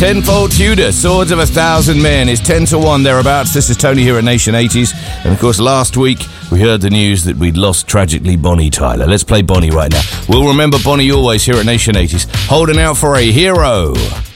Tenfold Tudor, Swords of a Thousand Men is 10-1 thereabouts. This is Tony here at Nation 80s. And of course, last week we heard the news that we'd lost tragically Bonnie Tyler. Let's play Bonnie right now. We'll remember Bonnie always here at Nation 80s, holding out for a hero.